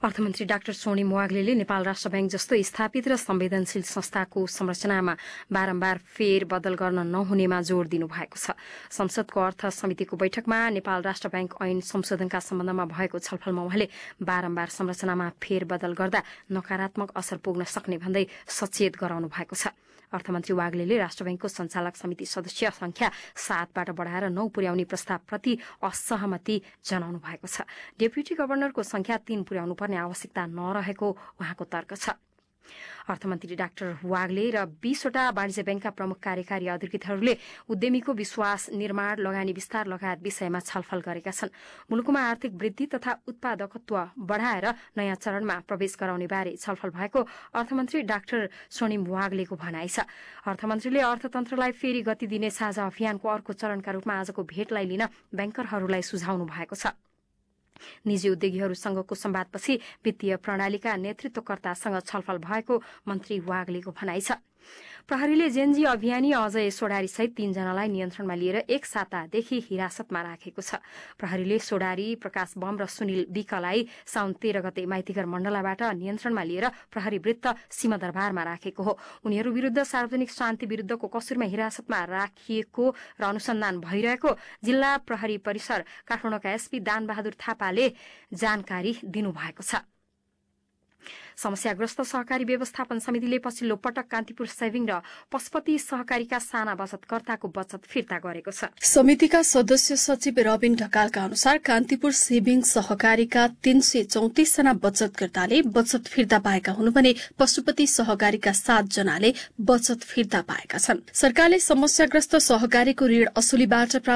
अर्थमन्त्री डाक्टर स्वर्णिम वाग्लेले नेपाल राष्ट्र बैंक जस्तो स्थापित र संवेदनशील संस्थाको संरचनामा बारम्बार फेरबदल गर्न नहुनेमा जोड़ दिनु भएको छ। संसदको अर्थ समितिको बैठकमा नेपाल राष्ट्र बैंक ऐन संशोधनका सम्बन्धमा भएको छलफलमा उहाँले बारम्बार संरचनामा फेरबदल गर्दा नकारात्मक असर पुग्न सक्ने भन्दै सचेत गराउनु भएको छ। अर्थमन्त्री वाग्लेले राष्ट्र बैंकको संचालक समिति सदस्य संख्या 7बाट बढ़ाएर 9 पुर्याउने प्रस्तावप्रति असहमति जनाउनु भएको छ। डेप्युटी गभर्नरको संख्या 3 पुर्याउनु पर्ने आवश्यकता नरहेको उहाँको तर्क छ। अर्थमन्त्री डाक्टर वाग्ले र 20वटा वाणिज्य बैंकका प्रमुख कार्यकारी अधिकृतहरूले उद्यमीको विश्वास निर्माण लगानी विस्तार लगायत विषयमा छलफल गरेका छन्। मुलुकमा आर्थिक वृद्धि तथा उत्पादकत्व बढ़ाएर नयाँ चरणमा प्रवेश गराउने बारे छलफल भएको अर्थमन्त्री डाक्टर स्वर्णिम वाग्लेको भनाइ छ। अर्थमन्त्रीले अर्थतन्त्रलाई फेरि गति दिने साझा अभियानको अर्को चरणका रूपमा आजको भेटलाई लिन बैंकरहरूलाई सुझाउनु भएको छ। निजी उद्योगीहरूसँगको संवादपछि वित्तीय प्रणालीका नेतृत्वकर्तासँग छलफल भएको मन्त्री वाग्लेको भनाइ छ। प्रहरीले जेनजी अभियानी अजय सोडारी सहित 3 जनालाई नियन्त्रणमा लिएर 1 सातादेखि हिरासतमा राखेको छ। प्रहरीले सोडारी, प्रकाश बम र सुनिल विकलाई साउन 13 गते माइतीघर मण्डलाबाट नियन्त्रणमा लिएर प्रहरी वृत्त सिंहदरबारमा राखेको हो। उनीहरू विरूद्ध सार्वजनिक शान्ति विरूद्धको कसुरमा हिरासतमा राखिएको र अनुसन्धान भइरहेको जिल्ला प्रहरी परिसर काठमाडौँका एसपी दानबहादुर थापाले जानकारी दिनुभएको छ। समस्याग्रस्त सहकारी व्यवस्थापन समितिले पछिल्लो पटक कान्तिपुर सेभिङ र पशुपति सहकारीका साना बचतकर्ताको बचत फिर्ता गरेको छ। समितिका सदस्य सचिव रबिन ढकालका अनुसार कान्तिपुर सेभिङ सहकारीका 334 जना बचतकर्ताले बचत फिर्ता पाएका हुनु भने पशुपति सहकारीका 7 जनाले बचत फिर्ता पाएका छन्। सरकारले समस्याग्रस्त सहकारीको ऋण असुलीबाट